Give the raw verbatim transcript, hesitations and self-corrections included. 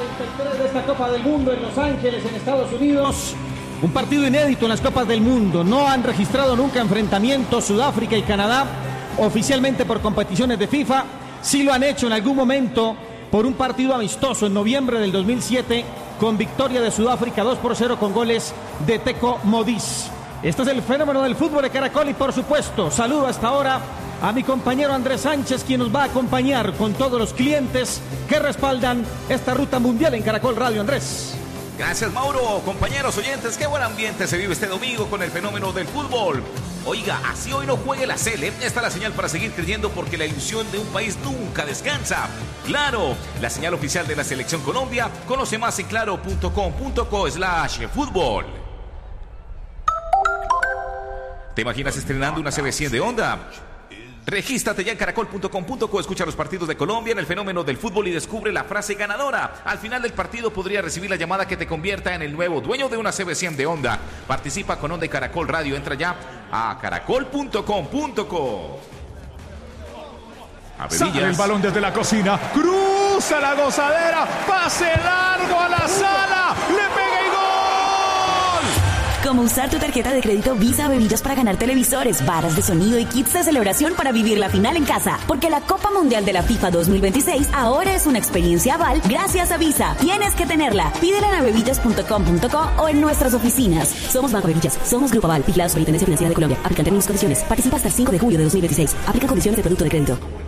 setenta y tres de esta Copa del Mundo en Los Ángeles, en Estados Unidos. Un partido inédito en las Copas del Mundo. No han registrado nunca enfrentamientos Sudáfrica y Canadá oficialmente por competiciones de FIFA. Sí lo han hecho en algún momento por un partido amistoso en noviembre del dos mil siete con victoria de Sudáfrica dos por cero con goles de Teco Modis. Este es el fenómeno del fútbol de Caracol y por supuesto saludo hasta ahora a mi compañero Andrés Sánchez, quien nos va a acompañar con todos los clientes que respaldan esta ruta mundial en Caracol Radio. Andrés. Gracias, Mauro. Compañeros oyentes, qué buen ambiente se vive este domingo con el fenómeno del fútbol. Oiga, así hoy no juegue la Sele, esta es la señal para seguir creyendo porque la ilusión de un país nunca descansa. Claro, la señal oficial de la Selección Colombia. Conoce más en claro punto com punto co slash fútbol. ¿Te imaginas estrenando una C B cien de Onda? Regístrate ya en caracol punto com punto co, escucha los partidos de Colombia en el fenómeno del fútbol y descubre la frase ganadora. Al final del partido podría recibir la llamada que te convierta en el nuevo dueño de una C B cien de Onda. Participa con Onda y Caracol Radio. Entra ya a caracol punto com punto co. Sale el balón desde la cocina, cruza la gozadera, pase largo a la sala, le pega y gol. Como usar tu tarjeta de crédito Visa Bebillas para ganar televisores, varas de sonido y kits de celebración para vivir la final en casa. Porque la Copa Mundial de la FIFA dos mil veintiséis ahora es una experiencia aval gracias a Visa. Tienes que tenerla. Pídela en abebillas punto com punto co o en nuestras oficinas. Somos Banco Bebillas, somos Grupo Aval, vigilado Superintendencia Financiera de Colombia. Aplican términos y condiciones. Participa hasta el cinco de julio de dos mil veintiséis. Aplican condiciones de producto de crédito.